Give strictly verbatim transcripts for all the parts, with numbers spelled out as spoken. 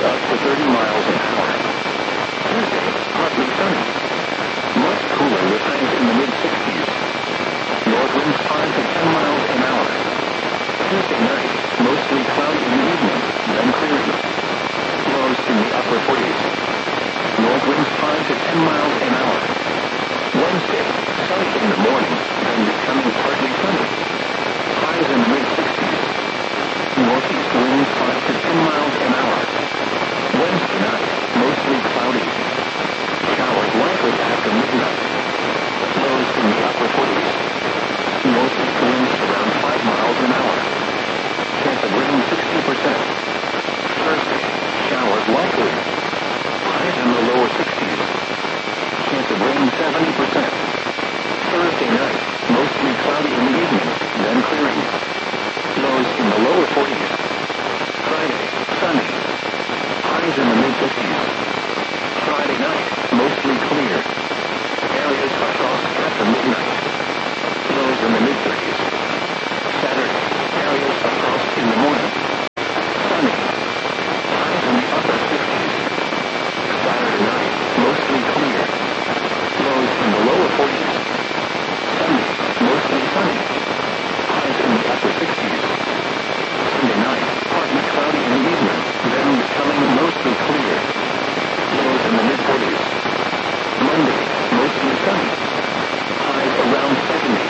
up to thirty miles an hour. Tuesday, partly sunny. Much cooler with highs in the mid-sixties. North winds five to ten miles an hour. Tuesday night, mostly cloudy in the evening, then clearing. Lows in the upper forties. North winds five to ten miles an hour. Wednesday, sunny in the morning, then becoming partly sunny. Highs in the mid-sixties. Northeast winds five to ten miles an hour. Wednesday night, mostly cloudy. Showers likely after midnight. Lows in the upper forties. Northeast winds around five miles an hour. Chance of rain sixty percent. Thursday, showers likely. Highs in the lower sixties. Chance of rain seventy percent. Thursday night, mostly cloudy in the evening, then clearing. Lows in the lower forties. Friday, sunny. Highs in the mid-fifties. Friday night, mostly clear. Areas of frost after midnight. Lows in the mid-thirties. Saturday, areas of frost in the morning. Sunny. Highs in the upper fifties. Saturday night, mostly clear. Lows in the lower forties. Sunday, mostly sunny. Highs in the upper sixties. Sunday night, partly cloudy in the evening, then becoming mostly clear. Lows in the mid-forties. Monday, mostly sunny. Highs around seventy.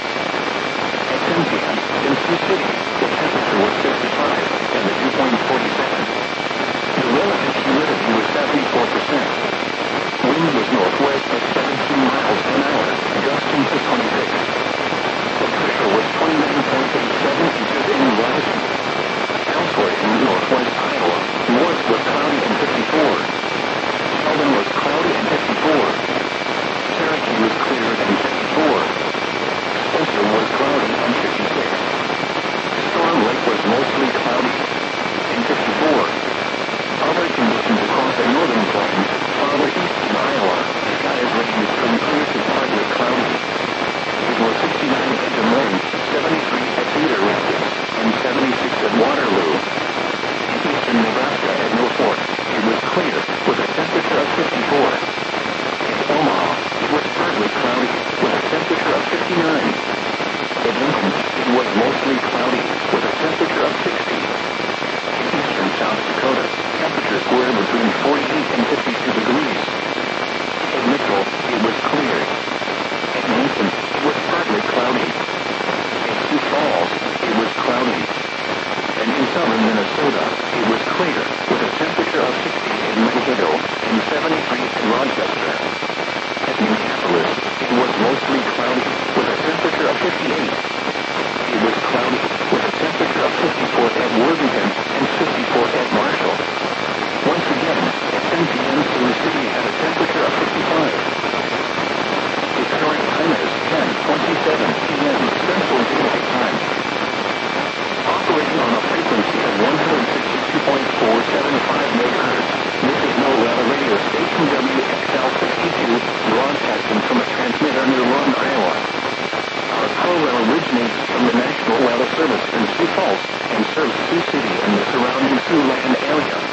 At ten p.m. in Sioux City, the temperature was fifty-five, and the dew point forty-seven. The relative humidity was seventy-four percent. Wind was northwest at seventeen miles an hour, gusting to twenty-six. The pressure was twenty-nine point eight seven inches in Madison. Elsewhere in northwest Iowa, Morris was cloudy and fifty-four. Sheldon was cloudy and fifty-four. Cherokee was clear and fifty-four. Spencer was cloudy and fifty-six. Storm Lake was mostly cloudy and fifty-four. Other conditions across the northern plains, farther east in Iowa, skies ranged from clear to partly cloudy. It was sixty-nine at Des Moines, seventy-three at Cedar Rapids, and seventy-six at Waterloo. In eastern Nebraska at Mill Fork, it was clear, with a temperature of fifty-four. In Omaha, it was partly cloudy, with a temperature of fifty-nine. In Lincoln, it was mostly cloudy, with a temperature of sixty. In eastern South Dakota, temperatures were between forty-eight and fifty-two degrees. In Mitchell, it was clear. In Mason, it was partly cloudy. In Sioux Falls, it was cloudy. And in southern Minnesota, it was clear, with a temperature of sixty in Mankato and seventy-three in Rochester. At Minneapolis, it was mostly cloudy, with a temperature of fifty-eight. It was cloudy, with a temperature of fifty-four at Worthington and fifty-four at Marshall. Once again, at ten p.m. Sioux City had a temperature of fifty-five. Historic time is ten twenty-seven p.m. Central Daylight Time. Operating on a frequency of one hundred sixty-two point four seven five megahertz, this is NOAA Weather Radio Station W X L sixty-two, broadcasting from a transmitter near Ronde, Iowa. Our program originates from the National Weather Service in Sioux Falls and serves Sioux City and the surrounding Siouxland area.